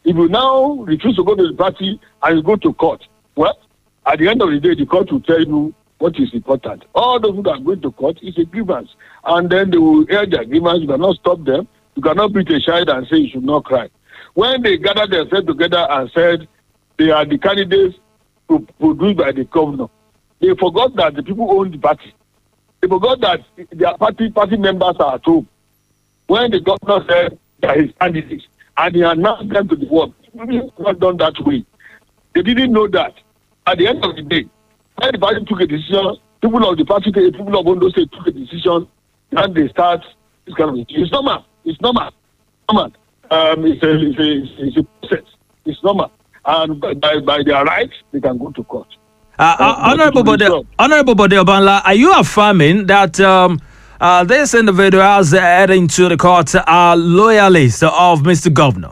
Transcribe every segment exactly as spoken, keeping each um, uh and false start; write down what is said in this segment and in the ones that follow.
If you now refuse to go to the party and you go to court, well, at the end of the day, the court will tell you what is important. All those who are going to court is a grievance. And then they will hear their grievance. You cannot stop them. You cannot beat a child and say you should not cry. When they gathered themselves together and said they are the candidates produced by the governor, they forgot that the people own the party. They forgot that their party party members are at home. When the governor said that his candidates, and he announced them to the world, people not done that way. They didn't know that. At the end of the day, when the party took a decision, people of the party, people of Ondo State took a decision, and they start this kind of thing. It's normal. It's normal. Normal. Um, it's, a, it's, a, it's a process. It's normal. And by, by their rights, they can go to court. Uh, uh, Honorable Bode, Honorable Bode Obanla, are you affirming that um, uh, these individuals heading to the court are loyalists of Mister Governor?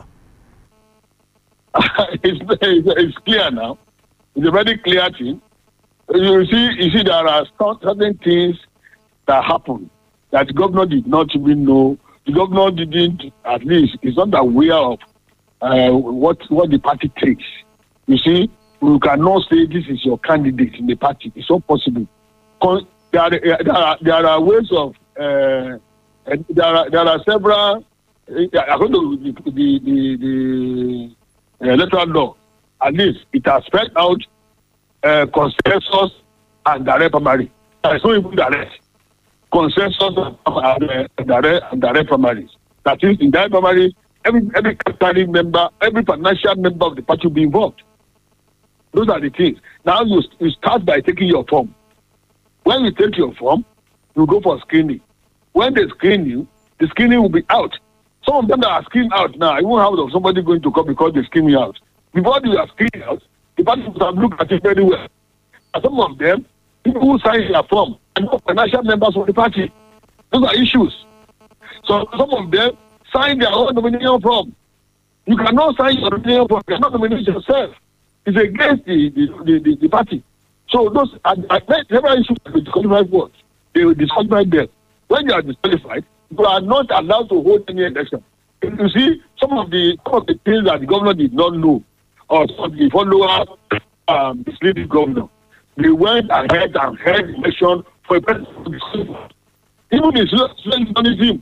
it's, it's, it's clear now. It's a very clear thing. You see, you see, there are certain things that happen that the governor did not even know. The governor didn't, at least, is not aware of uh, what what the party takes. You see, you cannot say this is your candidate in the party. It's not possible. There are, there are, there are ways of, uh, there, are, there are several, according to the, the, the, the electoral law, at least it has spelled out uh, consensus and direct primary. There is not even direct. Consensus and uh, direct, and direct primaries. That is, in direct primaries, every every category member, every financial member of the party will be involved. Those are the things. Now you, you start by taking your form. When you take your form, you go for screening. When they screen you, the screening will be out. Some of them that are screened out now, I won't have somebody going to come because they screen you out. Before they are screened out, the party will have looked at it very well. And some of them, people who sign their form are not financial members of the party. Those are issues. So some of them sign their own nomination form. You cannot sign your nomination form. You cannot nominate yourself. It's against the, the, the, the, the party. So those are several issues with disqualified votes. They will disqualify them. When they are disqualified, you are not allowed to hold any election. You see, some of the some of the things that the governor did not know, or some of the followers um, mislead the governor. They went ahead and held election for a president to be disqualified. Even in Slow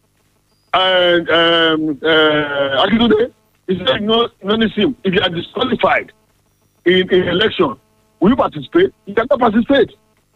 and um, uh, Akitude, it's like no, nonism. If you are disqualified in, in election, will you participate? You cannot participate.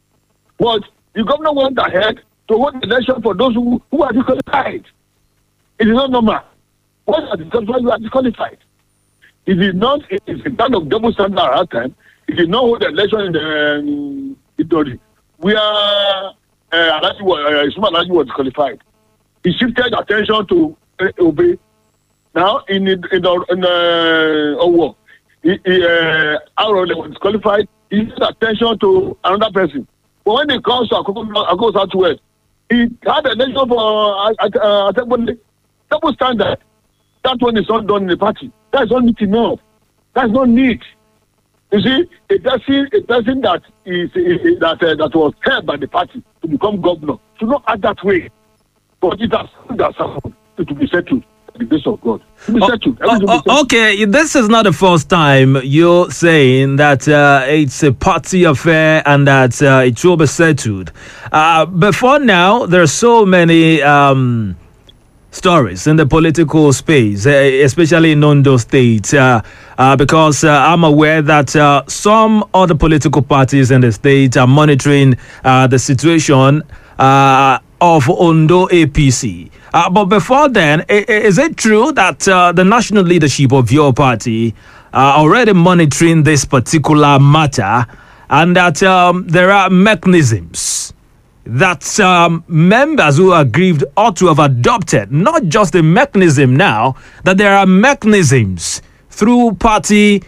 But the governor went ahead to hold the election for those who, who are disqualified. It is not normal. Once you are disqualified, you are disqualified. It is not, it is a kind of double standard at that time. It did not hold the election in the um, Idori, where uh, Alaji was, uh, Alaji was disqualified. He shifted attention to uh, Obey. Now, in the, in the, in the Owo, he, he, uh, Aaron was disqualified. He shifted attention to another person. But when it comes to Akoko Southwest, he had a election for uh, uh, uh, double standard. That one is not done in the party. That is not neat enough. That is not neat. You see, a person, a person that is, is that uh, that was held by the party to become governor should not act that way. But it has that's happened to be settled. The grace of God. To be oh, settled. Oh, oh, settled. Okay, this is not the first time you're saying that uh, it's a party affair and that uh, it will be settled. Uh, before now, there are so many um, stories in the political space, uh, especially in Ondo State, uh, uh, because uh, I'm aware that uh, some other political parties in the state are monitoring uh, the situation uh, of Ondo A P C. Uh, but before then, is it true that uh, the national leadership of your party are already monitoring this particular matter and that um, there are mechanisms that um, members who are aggrieved ought to have adopted? Not just a mechanism now, that there are mechanisms through party,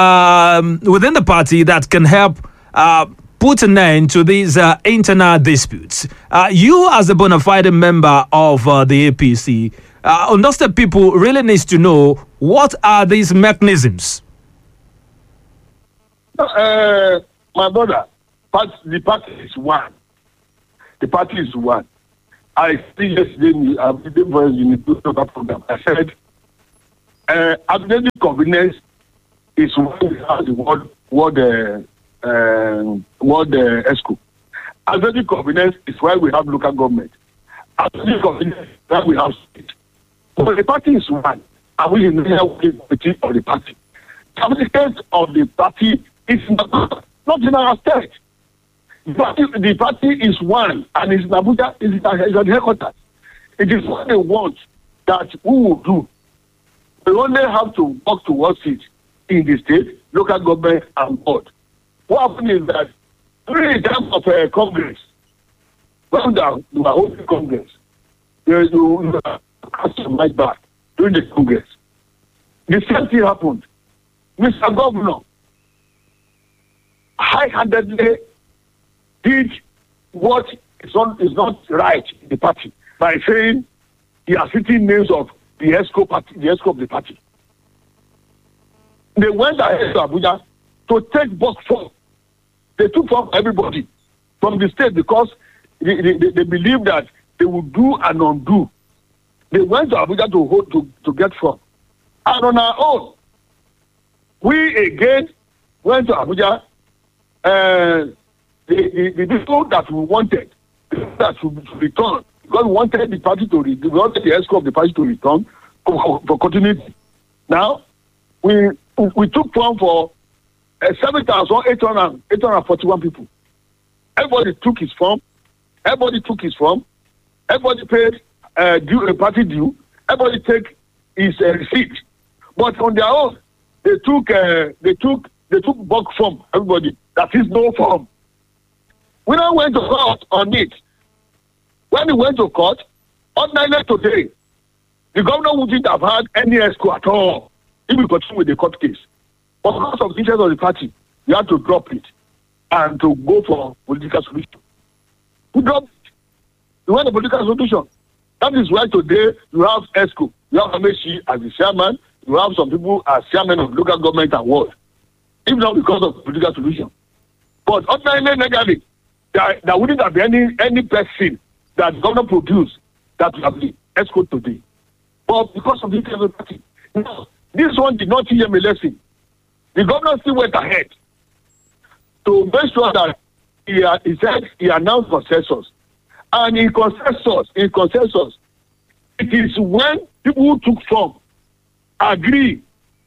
um, within the party that can help uh, put an end to these uh, internal disputes. Uh, you, as a bona fide member of uh, the A P C, uh, Ondo State people really needs to know, what are these mechanisms? Uh, my brother, part, the party is one. The party is one. I see yesterday, I did in the program. I said, uh, administrative convenience is what we have the word word uh, uh, word uh, ESCO. Administrative convenience is why we have local government. Administrative convenience is why we have state. But the party is one, and we in the committee of the party. The communication of the party is not, not in our state. The party, the party is one, and it's in Abuja, it's at the headquarters. It is what they want that we will do. We only have to work towards it in the state, local government, and board. What happened is that during the time of uh, Congress, when they were holding Congress, they you cast your mind back during the Congress. The same thing happened. Mister Governor high-handedly did what is not, is not right in the party by saying he are sitting names of the ESCO party, the ESCO of the party. They went ahead to Abuja to take box form. They took from everybody from the state because they, they, they believe that they would do and undo. They went to Abuja to hold to, to get from. And on our own, we again went to Abuja. Uh, the, the, the people that we wanted that should return, because we wanted the party to re- we wanted the ESCO of the party to return for, for continuity. Now, we we took form for uh, seven thousand eight hundred forty-one people. Everybody took his form. Everybody took his form. Everybody paid uh, due, a party due. Everybody take his uh, receipt. But on their own, they took uh, they took they took bulk form. Everybody, that is no form. We now went to court on it. When we went to court, ordinarily today, the governor wouldn't have had any ESCO at all if we continue with the court case. But because of the interest of the party, we had to drop it and to go for political solution. We dropped it. We want a political solution. That is why today you have ESCO. You have Amechi as the chairman. You have some people as chairman of local government and ward. If not because of political solution. But ordinarily, negatively, there, there wouldn't have been any, any person that the governor produced that would have been ESCO today. But because of the interest of the party. Now, this one did not teach him a lesson. The governor still went ahead to make sure that he, uh, he said he announced consensus. And in consensus, in consensus, it is when people who took form agree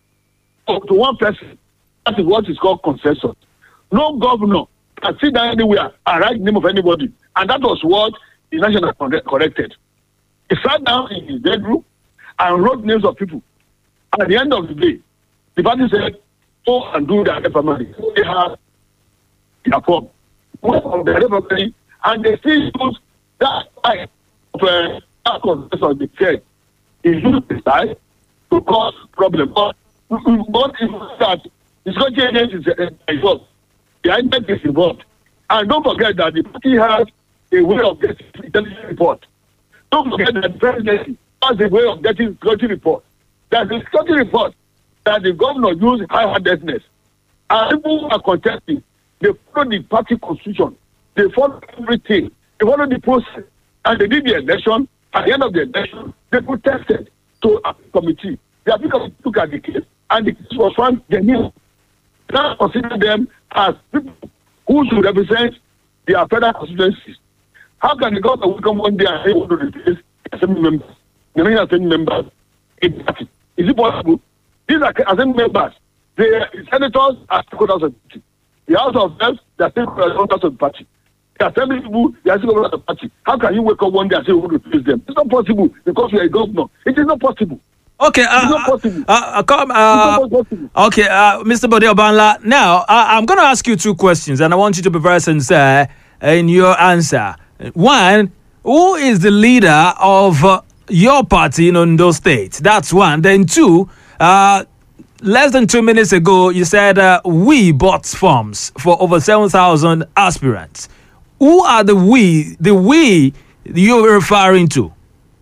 to one person. That is what is called consensus. No governor can sit down anywhere and write the name of anybody. And that was what the national corrected. He sat down in his bedroom and wrote names of people. At the end of the day, the party said, go and do their family. They have their form. Most of their family, and they still use that type of uh, that consensus they said. They use the side to cause problems. But what is that the security agency is involved. The I N E C is involved. And don't forget that the party has a way of getting intelligence report. Don't forget that the presidency has a way of getting security report. There's a security report that the governor used high-handedness. And people who are contesting, they follow the party constitution. They follow everything. They follow the process. And they did the election. At the end of the election, they protested to a committee. The committee took at the case, and the case was found genuine. Now consider them as people who should represent their federal constituencies. How can the government will come one day and say, "Want to replace assembly members, the main assembly members in the party"? Is it possible? These are assembly members. The senators are stakeholders of the party. The House of Reps, they are stakeholders of the party. The assembly people, they are stakeholders of the party. How can you wake up one day and say, "We want to replace them"? It's not possible because you are a governor. It is not possible. Okay, uh, it's not possible. Uh, uh, come, uh, it's not possible. Okay, uh, Mister Bode Obanla. Now, uh, I'm going to ask you two questions, and I want you to be very sincere in your answer. One, who is the leader of uh, your party in Ondo State? That's one. Then two, uh, less than two minutes ago, you said uh, we bought forms for over seven thousand aspirants. Who are the we, the we you're referring to?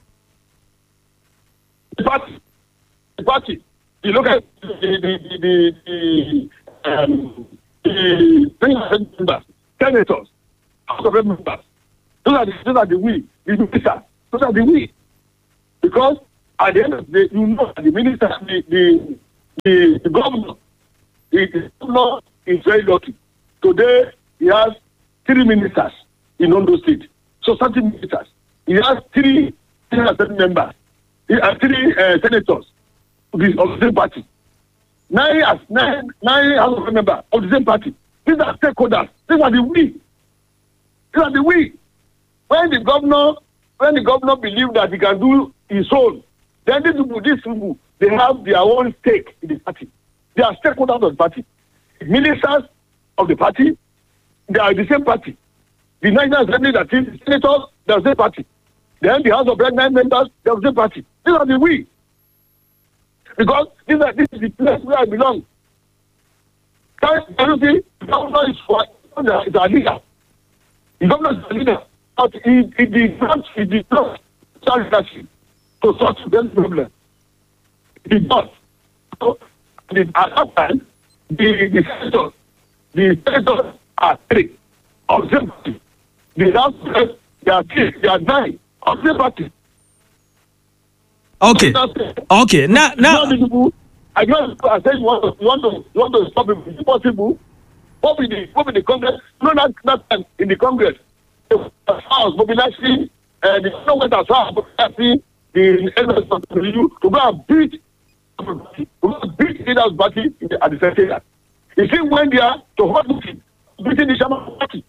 The party. The party. You look at the the the, the, um, the members, senators, House of members. Those are the those are the we, the ministers. Those are the we. Because at the end of the day, you know that the minister, the, the, the, the governor, the, the governor is very lucky. Today, he has three ministers in Ondo State. So, certain ministers. He has three members. He has three uh, senators of the, of the same party. Nine, as, nine, nine House of members of the same party. These are stakeholders. These are the we. These are the we. When the governor, when the governor believes that he can do his own, then these people, these people, they have their own stake in the party. They are stakeholders of the party. Ministers of the party, they are the same party. The National Assembly, that is, the senators, they are the same party. Then the House of Representatives members, they are the same party. These are the we. Because these are, this is the place where I belong. Can you see, the governor is for is our leader. The governor is our leader. But he, he did not, he did not start leadership to solve this problem. He did not. So, the, at that time, the, the senators, the senators are three of the same party. The House, they are three, they are nine of the same party. Okay. Okay. Now, now. I just I said you want to you want to you want to stop it. Is it possible? What will the what will the Congress? No, not that time in the Congress. The House mobilizing uh, the government as well mobilizing the elders of the U to go and beat to go and beat leaders party at the secretariat. You see, when they are to hold meeting, beating the Shaman party.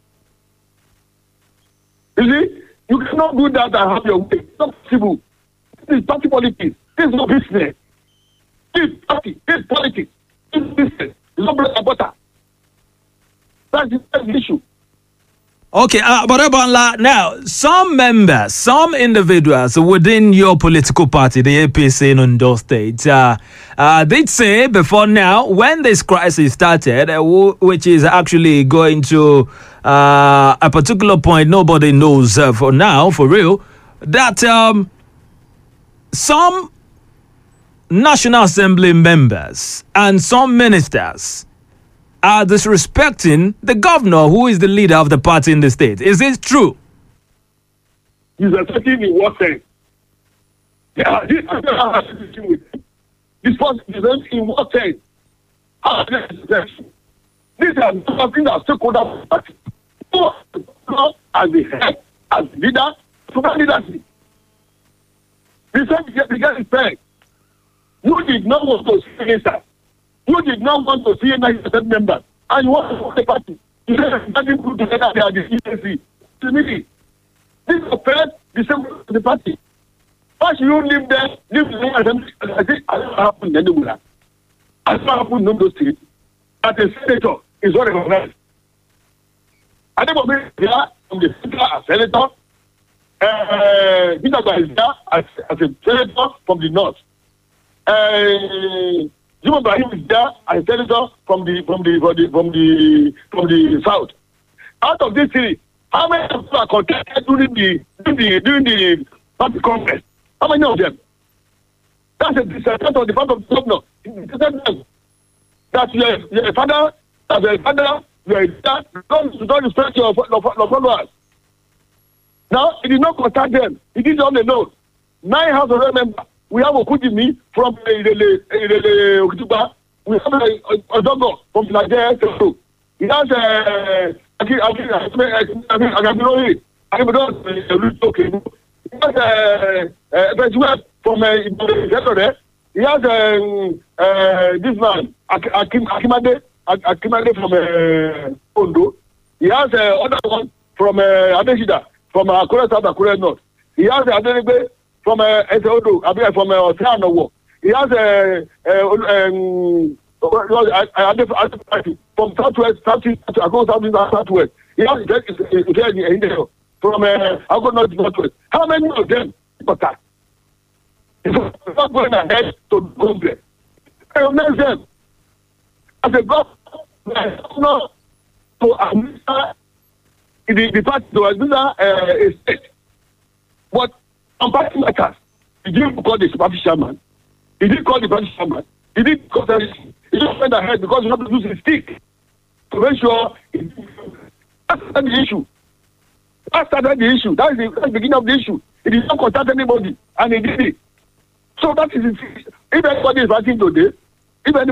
You see, you cannot do that and have your way. It's not possible. This is party politics. This is not business. This party, this politics, this business. It's not bread and butter. That's the, that's the issue. Okay, uh, but Obanla, now, some members, some individuals within your political party, the A P C in Ondo State, uh, uh, did say before now, when this crisis started, uh, w- which is actually going to uh, a particular point, nobody knows uh, for now, for real, that um, some National Assembly members and some ministers are disrespecting the governor, who is the leader of the party in the state. Is this true? He's attacking in what sense? Yeah, this is with this person is in what sense? How is this? These are something that stakeholders of the party. So, as the head, as the leader, so that leadership. The same began respect. You did not want to see ministers. You did not want to see a national member. And you want to support the party. You said nothing good together they are the E A C. To me, this affects the same of the party. Why should you leave there, leave the national assembly? I think I don't happen anywhere. I don't happen in those states. That a senator is not recognized. I think we are there from the senator as senator. Uh, Peter is there as, as a senator from the north. Uh, Jim Ibrahim is there as a senator from the from the from the from the from the south. Out of these three, how many of them are contested during the during the during the party congress? How many of them? That's a disrespect on the part of the governor. That you are, you are a father, as a father, you are a dad, don't, don't respect your, your, your followers. Now, he did not contact them. He did it on the note. Nine House of members. We have Okudimi from Okituba. We have a Odogo from Nigeria. He has a Agabiroi. Agabiroi. He has a from uh, he has um, uh, this man, Akim, Akimade, Akimade from uh, Ondo. He has uh, other one from uh, Adeshida, from Akure South, Akure North. He has uh, Adenigbe from uh, Ondo, from uh, Oceanowo. He has uh, uh, um, from Southwest, Southeast, Akure Southeast, Southwest. He has uh, from uh, Akure North, Northwest. How many of them got that? It's not going ahead to Congress. I recognize them as a governor to administer the, the party to administer uh, a state. But on party matters, he didn't call the party chairman. He didn't call the party chairman. He didn't call the He just went ahead because he had to use his stick to make sure he, that's the issue. That's the issue. That's the, that's the beginning of the issue. He did not contact anybody, and he did it. So that is it. If anybody is fighting today, if any